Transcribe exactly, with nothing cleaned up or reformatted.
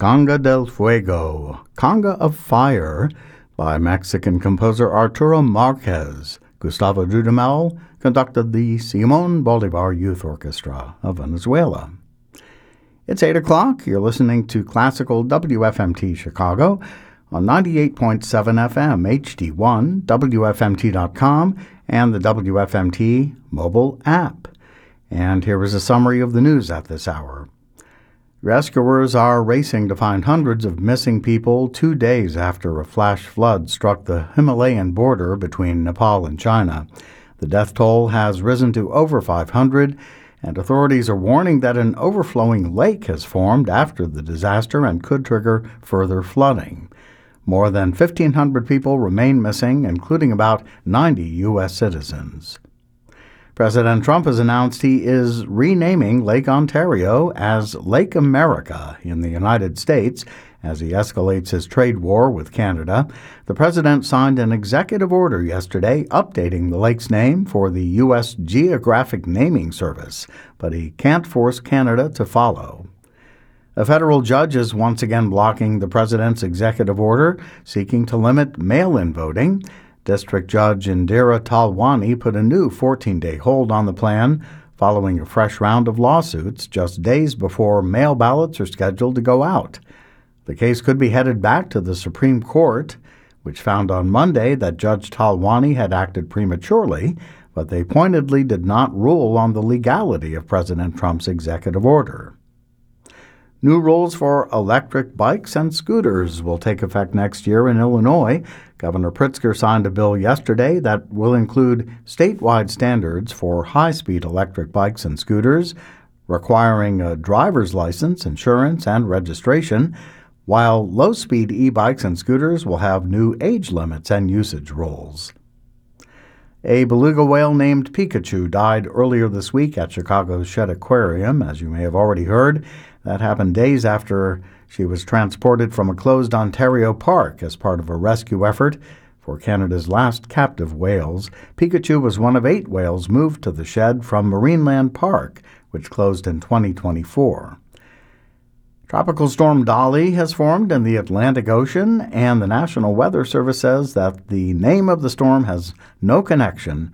Conga del Fuego, Conga of Fire, by Mexican composer Arturo Marquez. Gustavo Dudamel conducted the Simon Bolivar Youth Orchestra of Venezuela. It's eight o'clock. You're listening to Classical W F M T Chicago on ninety-eight point seven F M H D one, W F M T dot com, and the W F M T mobile app. And here is a summary of the news at this hour. Rescuers are racing to find hundreds of missing people two days after a flash flood struck the Himalayan border between Nepal and China. The death toll has risen to over five hundred, and authorities are warning that an overflowing lake has formed after the disaster and could trigger further flooding. More than fifteen hundred people remain missing, including about ninety U S citizens. President Trump has announced he is renaming Lake Ontario as Lake America in the United States as he escalates his trade war with Canada. The president signed an executive order yesterday updating the lake's name for the U S Geographic Naming Service, but he can't force Canada to follow. A federal judge is once again blocking the president's executive order seeking to limit mail-in voting. District Judge Indira Talwani put a new fourteen-day hold on the plan following a fresh round of lawsuits just days before mail ballots are scheduled to go out. The case could be headed back to the Supreme Court, which found on Monday that Judge Talwani had acted prematurely, but they pointedly did not rule on the legality of President Trump's executive order. New rules for electric bikes and scooters will take effect next year in Illinois. Governor Pritzker signed a bill yesterday that will include statewide standards for high-speed electric bikes and scooters, requiring a driver's license, insurance, and registration, while low-speed e-bikes and scooters will have new age limits and usage rules. A beluga whale named Pikachu died earlier this week at Chicago's Shedd Aquarium, as you may have already heard. That happened days after she was transported from a closed Ontario park as part of a rescue effort for Canada's last captive whales. Pikachu was one of eight whales moved to the Shedd from Marineland Park, which closed in twenty twenty-four. Tropical storm Dolly has formed in the Atlantic Ocean, and the National Weather Service says that the name of the storm has no connection